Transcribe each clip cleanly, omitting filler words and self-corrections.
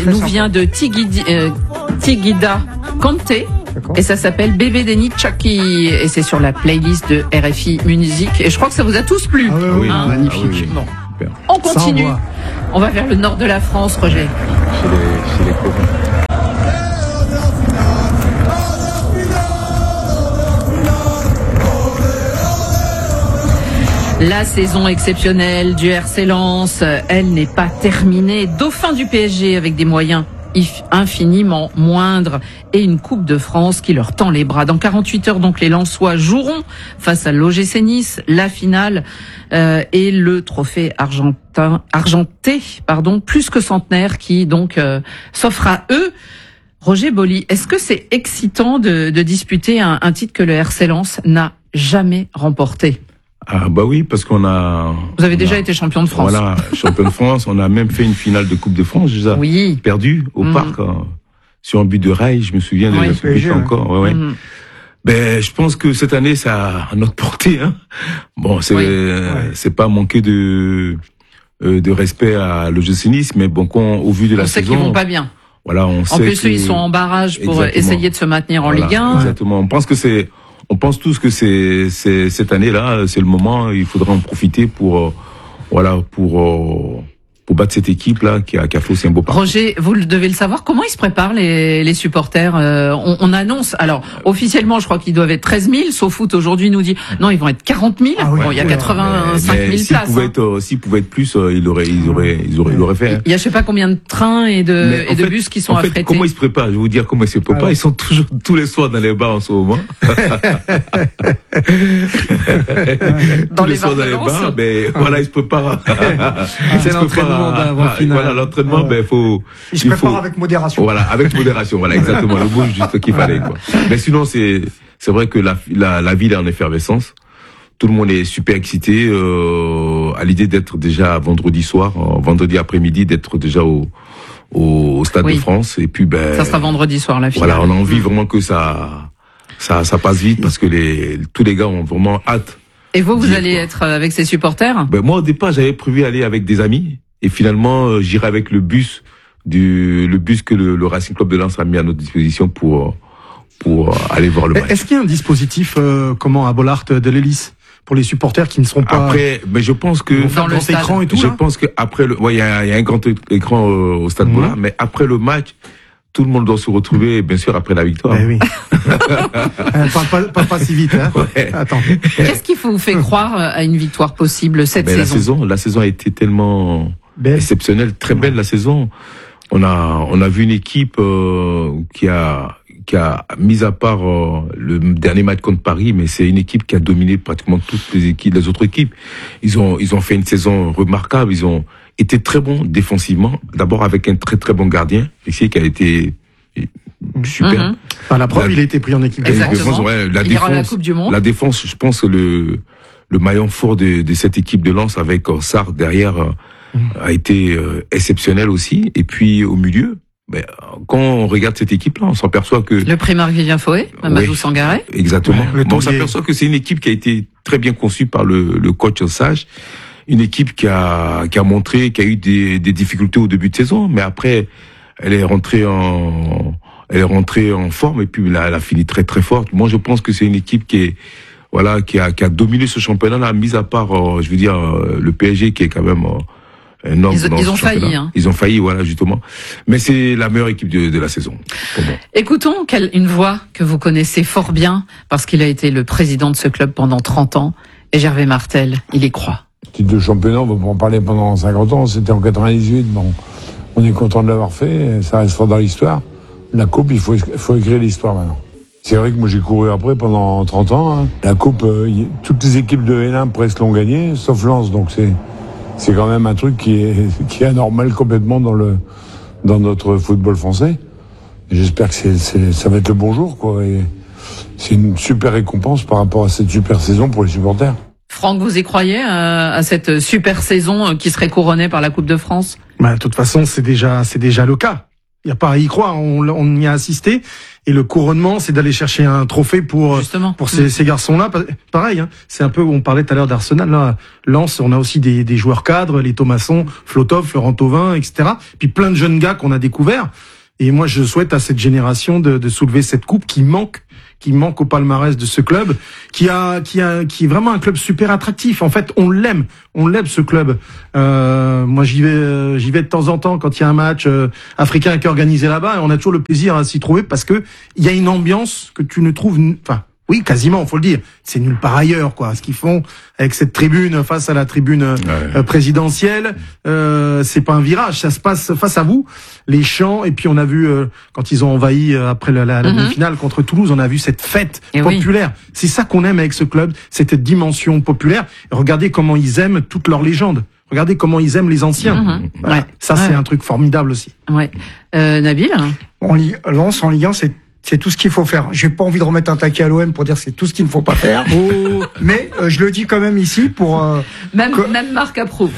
nous vient de Tigida Kanté. Et ça s'appelle Bébé Deni Chaki. Et c'est sur la playlist de RFI Musique. Et je crois que ça vous a tous plu. Ah oui, magnifique. Bon. On continue. On va vers le nord de la France, Roger. Chez les copains. La saison exceptionnelle du RC Lens, elle n'est pas terminée. Dauphin du PSG avec des moyens infiniment moindres et une Coupe de France qui leur tend les bras. Dans 48 heures, donc, les Lensois joueront face à l'OGC Nice, la finale et le trophée argenté, plus que centenaire qui donc s'offre à eux. Roger Bolli, est-ce que c'est excitant de disputer un titre que le RC Lens n'a jamais remporté? Ah bah oui, parce qu'on a... Vous avez déjà été champion de France. Voilà, champion de France. On a même fait une finale de Coupe de France, déjà. Oui. Perdu au parc, sur un but de Ray, je me souviens de la but encore. Ouais. Ben, je pense que cette année, ça a notre portée. Hein. Bon, c'est pas manquer de respect à l'OGC Nice, mais bon, au vu de la saison... On sait qu'ils vont pas bien. Voilà, on sait en plus, ils sont en barrage pour essayer de se maintenir en Ligue 1. Exactement. On pense tous que c'est cette année-là, c'est le moment. Il faudra en profiter pour battre cette équipe-là qui a fait aussi un beau parcours. Roger, vous devez le savoir. Comment ils se préparent les supporters? On annonce. Alors officiellement, je crois qu'ils doivent être 13 000. SoFoot aujourd'hui nous dit non, ils vont être 40 000. Il y a 85 000 places. S'ils pouvaient être plus, ils l'auraient fait. Hein. Il y a je sais pas combien de trains et de bus qui sont affrétés. Comment ils se préparent? Je vais vous dire comment ils se préparent. Ils sont toujours tous les soirs dans les bars en ce moment. Dans les bars, voilà, ils se préparent. C'est l'entraînement. Voilà, l'entraînement, il se prépare avec modération. Voilà, avec modération, voilà, exactement, le mot juste qu'il fallait, quoi. Mais sinon, c'est vrai que la ville est en effervescence. Tout le monde est super excité, à l'idée d'être déjà vendredi après-midi, d'être déjà au Stade de France. Et puis, ça sera vendredi soir, la finale. Voilà, on a envie vraiment que ça passe vite parce que tous les gars ont vraiment hâte. Et vous allez être avec ses supporters? Moi, au départ, j'avais prévu aller avec des amis. Et finalement, j'irai avec le bus que le Racing Club de Lens a mis à notre disposition pour aller voir le match. Est-ce qu'il y a un dispositif, à Bollaert de l'Hélice pour les supporters qui ne seront pas... Après, mais je pense que... Dans le stade. Écran et tout, je pense que après il y a un grand écran au Stade Bollaert, mais après le match, tout le monde doit se retrouver, bien sûr, après la victoire. Oui. pas si vite, hein. Ouais. Attends. Qu'est-ce qui vous fait croire à une victoire possible cette saison? La saison a été tellement exceptionnelle, très belle la saison. On a vu une équipe qui a mis à part le dernier match contre Paris, mais c'est une équipe qui a dominé pratiquement toutes les autres équipes. Ils ont fait une saison remarquable. Ils ont été très bons défensivement. D'abord avec un très très bon gardien ici qui a été super. La preuve, il a été pris en équipe de France. Il y aura la Coupe du Monde. La défense, je pense que le maillon fort de cette équipe de Lens avec Sarr derrière a été exceptionnel aussi. Et puis au milieu, quand on regarde cette équipe-là, on s'aperçoit que... Le prix Marc-Vivien Fouet, Mamadou Sangaré. Exactement. On s'aperçoit que c'est une équipe qui a été très bien conçue par le coach Sage. Une équipe qui a montré qu'il y a eu des difficultés au début de saison, mais après, elle est rentrée en forme et puis elle a fini très très forte. Moi, je pense que c'est une équipe qui a dominé ce championnat-là, mis à part, le PSG qui est quand même énorme. Ils ont failli. Hein. Ils ont failli, voilà, justement. Mais c'est la meilleure équipe de la saison. Écoutons une voix que vous connaissez fort bien, parce qu'il a été le président de ce club pendant 30 ans, et Gervais Martel, il y croit. Titre de championnat, on va pas en parler pendant 50 ans, c'était en 98, bon, on est content de l'avoir fait, ça restera dans l'histoire. La coupe, il faut écrire l'histoire maintenant. C'est vrai que moi j'ai couru après pendant 30 ans, hein. La coupe, toutes les équipes de N1 presque l'ont gagné, sauf Lens, donc c'est quand même un truc qui est anormal complètement dans notre football français. Et j'espère que ça va être le bon jour, quoi, et c'est une super récompense par rapport à cette super saison pour les supporters. Franck, vous y croyez à cette super saison qui serait couronnée par la Coupe de France? De toute façon, c'est déjà le cas. Il y a pas à y croire. On y a assisté. Et le couronnement, c'est d'aller chercher un trophée pour ces garçons-là. Pareil, hein. C'est un peu, on parlait tout à l'heure d'Arsenal, là. Lens, on a aussi des joueurs cadres, les Thomasson, Flotov, Florent Thauvin, etc. Puis plein de jeunes gars qu'on a découverts. Et moi, je souhaite à cette génération de soulever cette coupe qui manque au palmarès de ce club, qui est vraiment un club super attractif. En fait, on l'aime ce club. Moi, j'y vais de temps en temps quand il y a un match africain qui est organisé là-bas, et on a toujours le plaisir à s'y trouver parce que il y a une ambiance que tu ne trouves, oui, quasiment, faut le dire. C'est nulle part ailleurs, quoi. Ce qu'ils font avec cette tribune face à la tribune présidentielle, c'est pas un virage, ça se passe face à vous. Les chants, et puis on a vu quand ils ont envahi après la demi-finale contre Toulouse, on a vu cette fête populaire. Oui. C'est ça qu'on aime avec ce club, cette dimension populaire. Et regardez comment ils aiment toutes leurs légendes. Regardez comment ils aiment les anciens. Voilà. Ça, c'est un truc formidable aussi. Ouais. Nabil, Lens en Ligue 1, c'est tout ce qu'il faut faire. J'ai pas envie de remettre un taquet à l'OM pour dire c'est tout ce qu'il ne faut pas faire. Mais je le dis quand même ici pour même Marc approuve.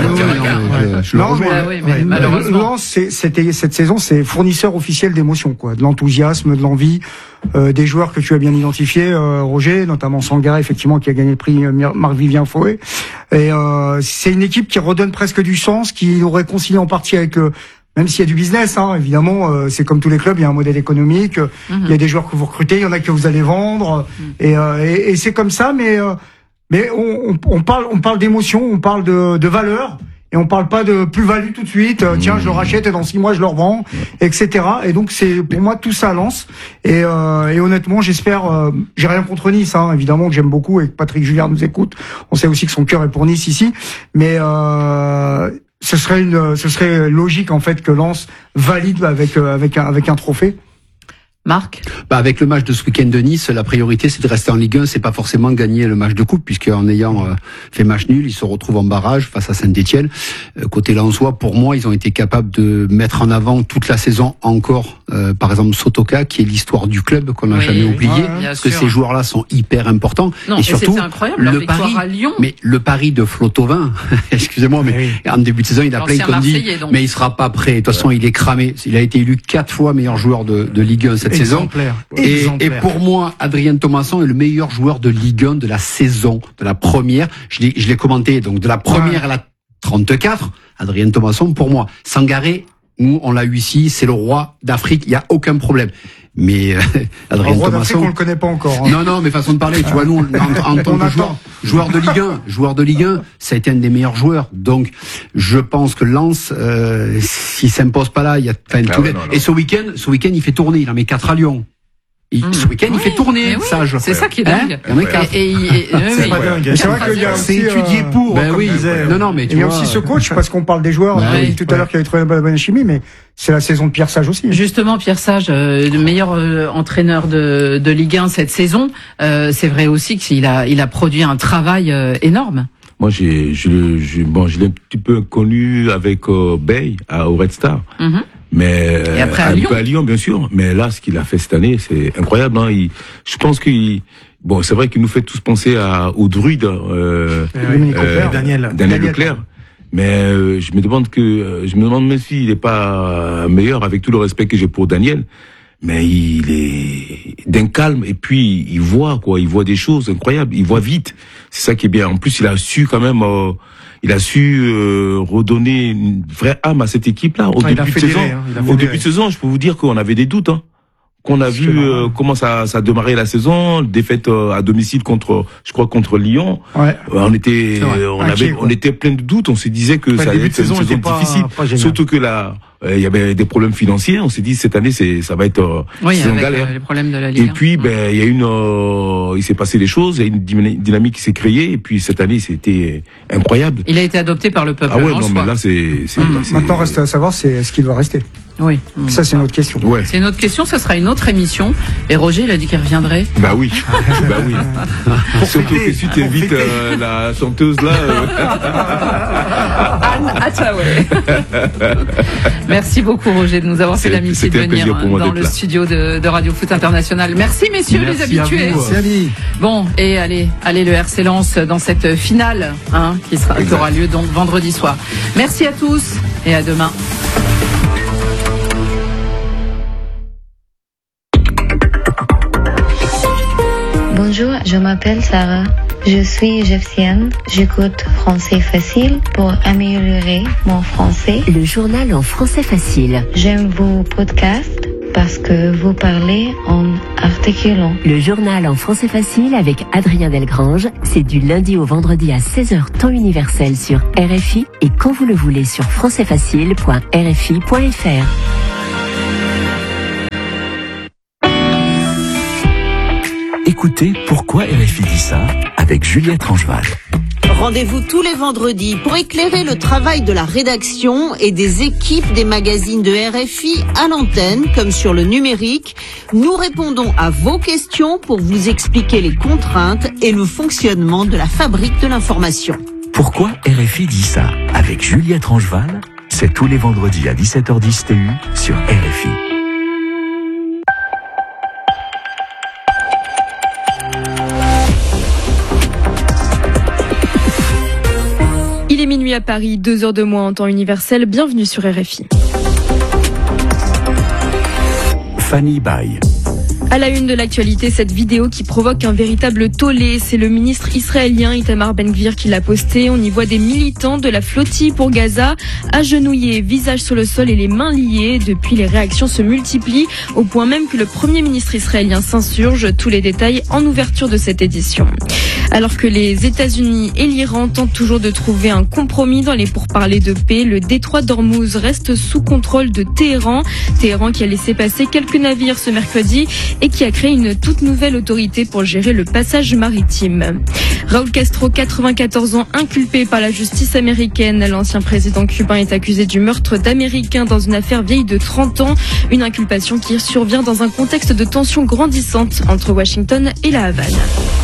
Mais malheureusement, Lens, cette saison, c'est fournisseur officiel d'émotions, quoi, de l'enthousiasme, de l'envie, des joueurs que tu as bien identifiés, Roger, notamment Sangara, effectivement, qui a gagné le prix Marc-Vivien Foé. Et c'est une équipe qui redonne presque du sens, qui nous réconcilie en partie avec même s'il y a du business, hein, évidemment, c'est comme tous les clubs, il y a un modèle économique, il y a des joueurs que vous recrutez, il y en a que vous allez vendre, et c'est comme ça, mais on parle d'émotion, on parle de valeur, et on parle pas de plus-value tout de suite, tiens, je le rachète et dans 6 mois je le revends, etc. Et donc c'est, pour moi, tout ça lance, et honnêtement, j'espère, j'ai rien contre Nice, hein, évidemment, que j'aime beaucoup, et que Patrick Julliard nous écoute, on sait aussi que son cœur est pour Nice ici, mais ce serait logique en fait que Lens valide avec un trophée. Marc? Avec le match de ce week-end de Nice, la priorité c'est de rester en Ligue 1, c'est pas forcément gagner le match de coupe, puisque en ayant fait match nul, ils se retrouvent en barrage face à Saint-Étienne. Côté lensois, pour moi, ils ont été capables de mettre en avant toute la saison encore, par exemple Sotoka, qui est l'histoire du club qu'on n'a jamais oublié, parce que ces joueurs-là sont hyper importants. Non, et surtout incroyable, le pari à Lyon. Mais le pari de Flo Thauvin, excusez-moi, mais en début de saison, il a plein comme dit, mais il sera pas prêt. De toute façon, il est cramé. Il a été élu 4 fois meilleur joueur de Ligue 1 cette saison. Et pour moi, Adrien Thomasson est le meilleur joueur de Ligue 1 de la saison, de la première. Je l'ai commenté, donc de la première à la 34. Adrien Thomasson, pour moi. Sangaré, nous, on l'a eu ici, c'est le roi d'Afrique, il n'y a aucun problème. Mais Adrien Thomasson, on le connaît pas encore. Hein. Non, mais façon de parler, tu vois, nous, en tant que joueur de Ligue 1, ça a été un des meilleurs joueurs. Donc, je pense que Lens, s'il s'impose pas là, il y a Et ce week-end, il fait tourner, il en met 4 à Lyon. Ce week-end, il fait tourner, Sage. C'est ça qui est dingue. C'est pas dingue. C'est vrai qu'il y a aussi étudié pour. Mais il y a aussi ce coach, parce qu'on parle des joueurs. On a dit tout à l'heure qu'il avait trouvé la bonne chimie, mais c'est la saison de Pierre Sage aussi. Justement, Pierre Sage, le meilleur entraîneur de Ligue 1 cette saison. C'est vrai aussi qu'il a produit un travail énorme. Moi, je l'ai un petit peu connu avec Bay au Red Star. Mais et après à Lyon, bien sûr. Mais là, ce qu'il a fait cette année, c'est incroyable. Hein. Je pense c'est vrai qu'il nous fait tous penser au druide, Daniel Leclerc. Mais je me demande même s'il n'est pas meilleur, avec tout le respect que j'ai pour Daniel. Mais il est d'un calme, et puis il voit des choses incroyables. Il voit vite. C'est ça qui est bien. En plus, il a su quand même. Il a su redonner une vraie âme à cette équipe-là au début de saison. Je peux vous dire qu'on avait des doutes, hein. Qu'on a vu comment ça a démarré la saison, défaite à domicile contre Lyon. Ouais. On était plein de doutes. On se disait que ça allait être une saison difficile. Surtout que là, il y avait des problèmes financiers. On s'est dit cette année ça va être une galère. Les problèmes de la Ligue. Et puis il y a il s'est passé des choses, il y a une dynamique qui s'est créée, et puis cette année c'était incroyable. Il a été adopté par le peuple. Ah ouais, non mais là c'est maintenant reste à savoir est-ce qu'il va rester. Oui. Ça c'est une autre question. Ouais. C'est une autre question, ça sera une autre émission. Et Roger, il a dit qu'il reviendrait. Bah oui. Surtout que si tu invites la chanteuse là. Anne Hathaway. Merci beaucoup Roger de nous avoir fait l'amitié de venir dans le studio de Radio Foot International. Merci messieurs les habitués. Bon, et allez le RC Lens dans cette finale qui aura lieu donc vendredi soir. Merci à tous et à demain. Je m'appelle Sarah. Je suis égyptienne. J'écoute Français Facile pour améliorer mon français. Le journal en français facile. J'aime vos podcasts parce que vous parlez en articulant. Le journal en français facile avec Adrien Delgrange, c'est du lundi au vendredi à 16h temps universel sur RFI et quand vous le voulez sur françaisfacile.rfi.fr. Écoutez Pourquoi RFI dit ça avec Juliette Rangeval. Rendez-vous tous les vendredis pour éclairer le travail de la rédaction et des équipes des magazines de RFI à l'antenne comme sur le numérique. Nous répondons à vos questions pour vous expliquer les contraintes et le fonctionnement de la fabrique de l'information. Pourquoi RFI dit ça avec Juliette Rangeval, c'est tous les vendredis à 17h10 TU sur RFI. Il est minuit à Paris, 2 heures de moins en temps universel. Bienvenue sur RFI. Fanny Baye. À la une de l'actualité, cette vidéo qui provoque un véritable tollé. C'est le ministre israélien Itamar Ben-Gvir qui l'a postée. On y voit des militants de la flottille pour Gaza, agenouillés, visage sur le sol et les mains liées. Depuis, les réactions se multiplient, au point même que le Premier ministre israélien s'insurge. Tous les détails en ouverture de cette édition. Alors que les États-Unis et l'Iran tentent toujours de trouver un compromis dans les pourparlers de paix, le détroit d'Ormuz reste sous contrôle de Téhéran. Téhéran qui a laissé passer quelques navires ce mercredi et qui a créé une toute nouvelle autorité pour gérer le passage maritime. Raúl Castro, 94 ans, inculpé par la justice américaine. L'ancien président cubain est accusé du meurtre d'Américains dans une affaire vieille de 30 ans. Une inculpation qui survient dans un contexte de tension grandissante entre Washington et la Havane.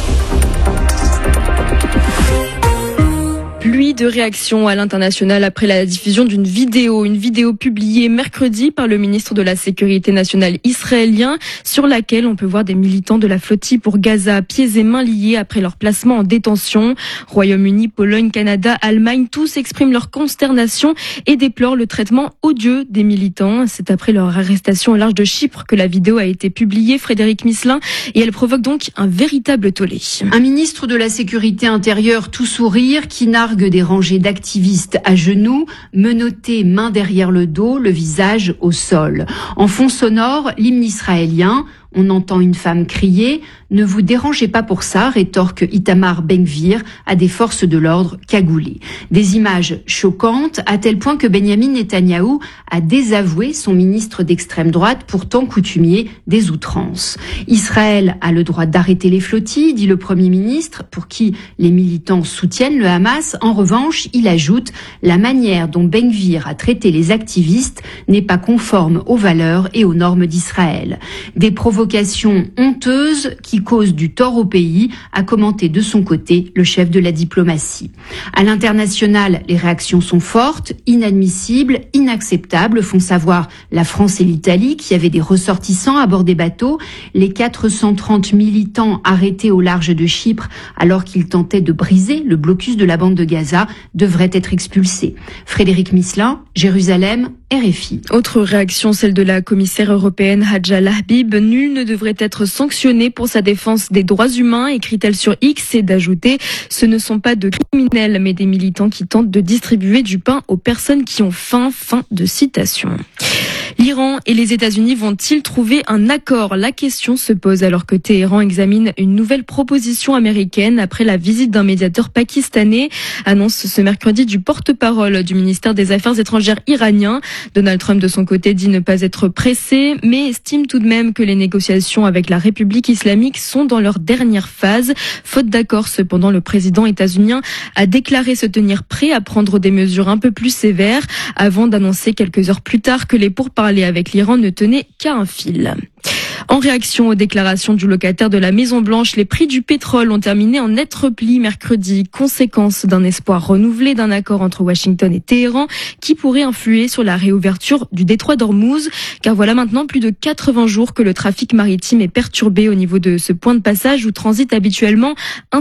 Pluie de réactions à l'international après la diffusion d'une vidéo publiée mercredi par le ministre de la Sécurité nationale israélien sur laquelle on peut voir des militants de la flottille pour Gaza pieds et mains liés après leur placement en détention. Royaume-Uni, Pologne, Canada, Allemagne, tous expriment leur consternation et déplorent le traitement odieux des militants. C'est après leur arrestation au large de Chypre que la vidéo a été publiée, Frédéric Misselin, et elle provoque donc un véritable tollé. Un ministre de la Sécurité intérieure tout sourire qui nargue des rangées d'activistes à genoux, menottés main derrière le dos, le visage au sol. En fond sonore, l'hymne israélien. On entend une femme crier « Ne vous dérangez pas pour ça », rétorque Itamar Ben-Gvir à des forces de l'ordre cagoulées. Des images choquantes à tel point que Benyamin Netanyahou a désavoué son ministre d'extrême droite, pourtant coutumier des outrances. Israël a le droit d'arrêter les flottilles, dit le Premier ministre, pour qui les militants soutiennent le Hamas. En revanche, il ajoute « La manière dont Ben-Gvir a traité les activistes n'est pas conforme aux valeurs et aux normes d'Israël ». Des provocations honteuses qui causent du tort au pays, a commenté de son côté le chef de la diplomatie. À l'international, les réactions sont fortes, inadmissibles, inacceptables, font savoir la France et l'Italie qui avaient des ressortissants à bord des bateaux, les 430 militants arrêtés au large de Chypre alors qu'ils tentaient de briser le blocus de la bande de Gaza devraient être expulsés. Frédéric Misselin, Jérusalem, RFI. Autre réaction, celle de la commissaire européenne Hadja Al Habib. Nul ne devrait être sanctionné pour sa défense des droits humains, écrit-elle sur X, et d'ajouter « Ce ne sont pas de criminels, mais des militants qui tentent de distribuer du pain aux personnes qui ont faim ». Fin de citation. L'Iran et les États-Unis vont-ils trouver un accord? La question se pose alors que Téhéran examine une nouvelle proposition américaine après la visite d'un médiateur pakistanais, annonce ce mercredi du porte-parole du ministère des Affaires étrangères iranien. Donald Trump, de son côté, dit ne pas être pressé, mais estime tout de même que les négociations avec la République islamique sont dans leur dernière phase. Faute d'accord, cependant, le président états-unien a déclaré se tenir prêt à prendre des mesures un peu plus sévères avant d'annoncer quelques heures plus tard que les pourparlers avec l'Iran ne tenaient qu'à un fil. En réaction aux déclarations du locataire de la Maison-Blanche, les prix du pétrole ont terminé en net repli mercredi, conséquence d'un espoir renouvelé d'un accord entre Washington et Téhéran qui pourrait influer sur la réouverture du détroit d'Ormuz, car voilà maintenant plus de 80 jours que le trafic maritime est perturbé au niveau de ce point de passage où transite habituellement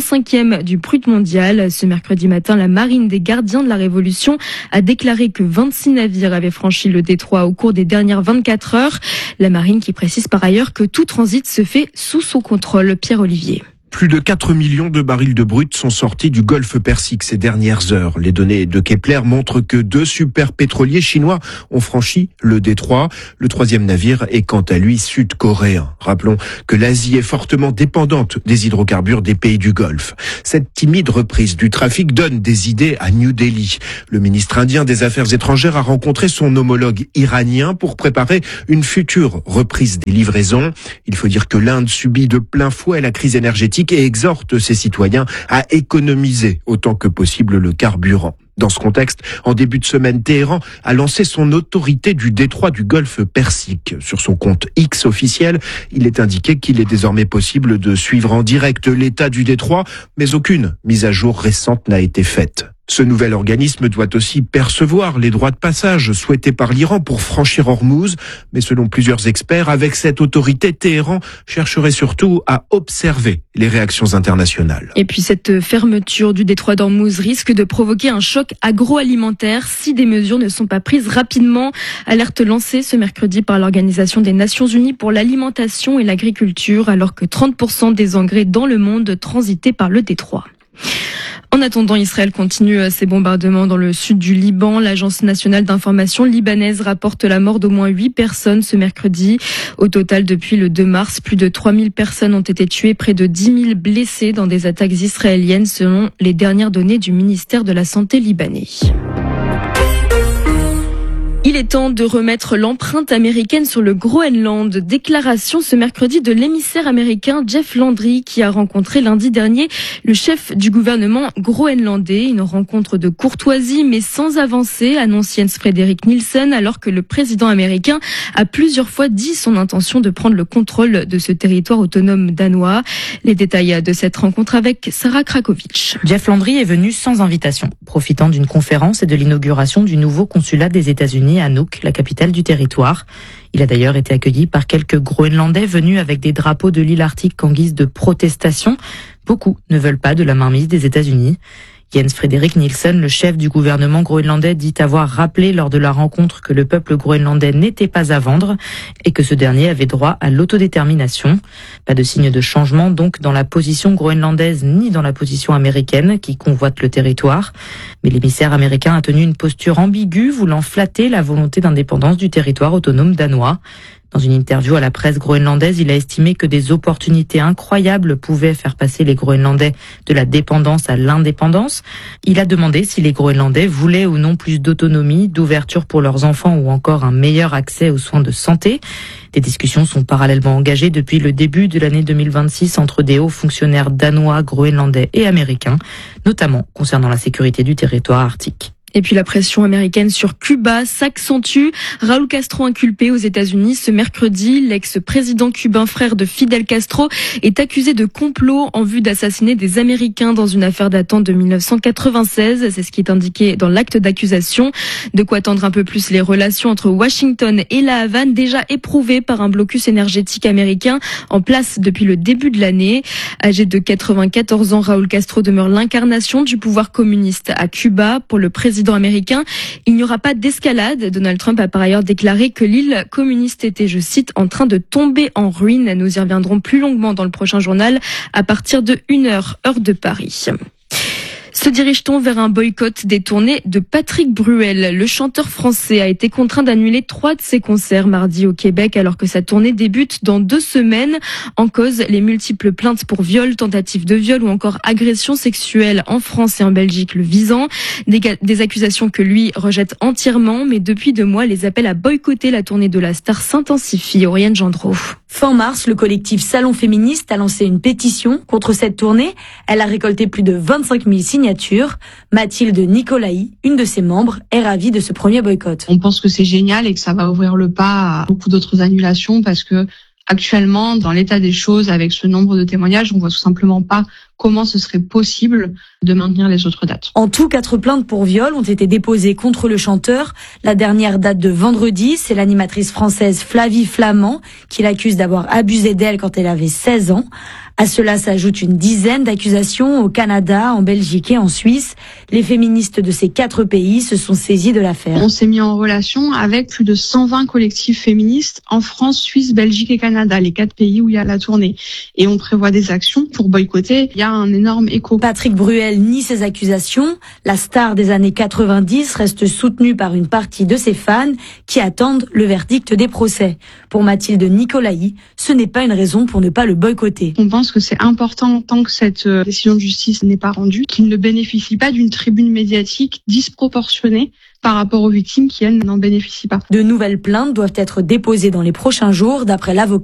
1/5 du brut mondial. Ce mercredi matin, la marine des gardiens de la Révolution a déclaré que 26 navires avaient franchi le détroit au cours des dernières 24 heures. La marine qui précise par ailleurs que tout transit se fait sous son contrôle. Pierre Olivier. Plus de 4 millions de barils de brut sont sortis du golfe Persique ces dernières heures. Les données de Kepler montrent que 2 super pétroliers chinois ont franchi le détroit. Le 3e navire est quant à lui sud-coréen. Rappelons que l'Asie est fortement dépendante des hydrocarbures des pays du Golfe. Cette timide reprise du trafic donne des idées à New Delhi. Le ministre indien des Affaires étrangères a rencontré son homologue iranien pour préparer une future reprise des livraisons. Il faut dire que l'Inde subit de plein fouet la crise énergétique et exhorte ses citoyens à économiser autant que possible le carburant. Dans ce contexte, en début de semaine, Téhéran a lancé son autorité du détroit du golfe Persique. Sur son compte X officiel, il est indiqué qu'il est désormais possible de suivre en direct l'état du détroit, mais aucune mise à jour récente n'a été faite. Ce nouvel organisme doit aussi percevoir les droits de passage souhaités par l'Iran pour franchir Hormuz. Mais selon plusieurs experts, avec cette autorité, Téhéran chercherait surtout à observer les réactions internationales. Et puis cette fermeture du détroit d'Hormuz risque de provoquer un choc agroalimentaire si des mesures ne sont pas prises rapidement. Alerte lancée ce mercredi par l'Organisation des Nations Unies pour l'alimentation et l'agriculture, alors que 30% des engrais dans le monde transitaient par le détroit. En attendant, Israël continue ses bombardements dans le sud du Liban. L'agence nationale d'information libanaise rapporte la mort d'au moins 8 personnes ce mercredi. Au total, depuis le 2 mars, plus de 3000 personnes ont été tuées, près de 10 000 blessés dans des attaques israéliennes selon les dernières données du ministère de la Santé libanais. Il est temps de remettre l'empreinte américaine sur le Groenland. Déclaration ce mercredi de l'émissaire américain Jeff Landry qui a rencontré lundi dernier le chef du gouvernement groenlandais. Une rencontre de courtoisie mais sans avancée, annonce Jens Frederik Nielsen, alors que le président américain a plusieurs fois dit son intention de prendre le contrôle de ce territoire autonome danois. Les détails de cette rencontre avec Sarah Krakovic. Jeff Landry est venu sans invitation, profitant d'une conférence et de l'inauguration du nouveau consulat des États-Unis à Nuuk, la capitale du territoire. Il a d'ailleurs été accueilli par quelques Groenlandais venus avec des drapeaux de l'île Arctique en guise de protestation. Beaucoup ne veulent pas de la mainmise des États-Unis. Jens Frederik Nielsen, le chef du gouvernement groenlandais, dit avoir rappelé lors de la rencontre que le peuple groenlandais n'était pas à vendre et que ce dernier avait droit à l'autodétermination. Pas de signe de changement donc dans la position groenlandaise ni dans la position américaine qui convoite le territoire. Mais l'émissaire américain a tenu une posture ambiguë, voulant flatter la volonté d'indépendance du territoire autonome danois. Dans une interview à la presse groenlandaise, il a estimé que des opportunités incroyables pouvaient faire passer les Groenlandais de la dépendance à l'indépendance. Il a demandé si les Groenlandais voulaient ou non plus d'autonomie, d'ouverture pour leurs enfants ou encore un meilleur accès aux soins de santé. Des discussions sont parallèlement engagées depuis le début de l'année 2026 entre des hauts fonctionnaires danois, groenlandais et américains, notamment concernant la sécurité du territoire arctique. Et puis la pression américaine sur Cuba s'accentue. Raúl Castro inculpé aux États-Unis ce mercredi. L'ex-président cubain, frère de Fidel Castro, est accusé de complot en vue d'assassiner des Américains dans une affaire datant de 1996. C'est ce qui est indiqué dans l'acte d'accusation. De quoi tendre un peu plus les relations entre Washington et la Havane, déjà éprouvées par un blocus énergétique américain en place depuis le début de l'année. Âgé de 94 ans, Raúl Castro demeure l'incarnation du pouvoir communiste à Cuba. Pour le président américain, il n'y aura pas d'escalade. Donald Trump a par ailleurs déclaré que l'île communiste était, je cite, en train de tomber en ruine. Nous y reviendrons plus longuement dans le prochain journal à partir de 1h, heure de Paris. Se dirige-t-on vers un boycott des tournées de Patrick Bruel? Le chanteur français a été contraint d'annuler 3 de ses concerts mardi au Québec alors que sa tournée débute dans 2 semaines. En cause, les multiples plaintes pour viol, tentative de viol ou encore agression sexuelle en France et en Belgique le visant. Des accusations que lui rejette entièrement, mais depuis 2 mois, les appels à boycotter la tournée de la star s'intensifient. Oriane Gendreau. Fin mars, le collectif Salon Féministe a lancé une pétition contre cette tournée. Elle a récolté plus de 25 000 signatures. Mathilde Nicolaï, une de ses membres, est ravie de ce premier boycott. On pense que c'est génial et que ça va ouvrir le pas à beaucoup d'autres annulations parce que actuellement, dans l'état des choses, avec ce nombre de témoignages, on voit tout simplement pas comment ce serait possible de maintenir les autres dates. En tout, 4 plaintes pour viol ont été déposées contre le chanteur. La dernière date de vendredi, c'est l'animatrice française Flavie Flament qui l'accuse d'avoir abusé d'elle quand elle avait 16 ans. À cela s'ajoute une dizaine d'accusations au Canada, en Belgique et en Suisse. Les féministes de ces 4 pays se sont saisis de l'affaire. On s'est mis en relation avec plus de 120 collectifs féministes en France, Suisse, Belgique et Canada, les 4 pays où il y a la tournée. Et on prévoit des actions pour boycotter. Il y a un énorme écho. Patrick Bruel nie ces accusations. La star des années 90 reste soutenue par une partie de ses fans qui attendent le verdict des procès. Pour Mathilde Nicolaï, ce n'est pas une raison pour ne pas le boycotter. On pense que c'est important, tant que cette décision de justice n'est pas rendue, qu'il ne bénéficie pas d'une tribune médiatique disproportionnée par rapport aux victimes qui, elles, n'en bénéficient pas. De nouvelles plaintes doivent être déposées dans les prochains jours, d'après l'avocat